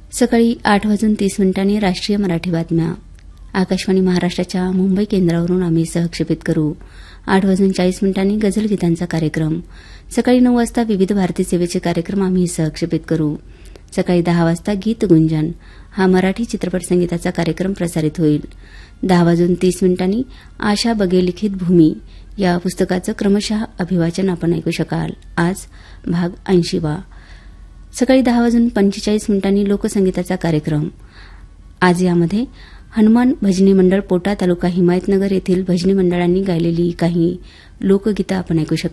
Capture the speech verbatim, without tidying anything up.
सकाळी आठ वाजून तीस मिनिटांनी राष्ट्रीय मराठी बातम्या आकाशवाणी महाराष्ट्राच्या मुंबई केंद्रावरून आम्ही सहक्षेपित करू. आठ वाजून चाळीस मिनिटांनी गझलगीतांचा कार्यक्रम. सकाळी नऊ वाजता विविध भारती सेवेचे कार्यक्रम आम्ही सहक्षेपित करू. सकाळी दहा वाजता गीत गुंजन हा मराठी चित्रपट संगीताचा कार्यक्रम प्रसारित होईल. दहा वाजून तीस मिनिटांनी आशा बगे लिखित भूमी या पुस्तकाचं क्रमशः अभिवाचन आपण ऐकू शकाल. आज भाग ऐंशीवा. सकाळी दहा वाजून पंचेचाळीस मिनिटांनी लोकसंगीताचा कार्यक्रम. आज यामध्ये हनुमान भजनी मंडळ पोटा तालुका हिमायतनगर येथील भजनी मंडळांनी गायलेली काही लोकगीतं आपण ऐकू शकाल.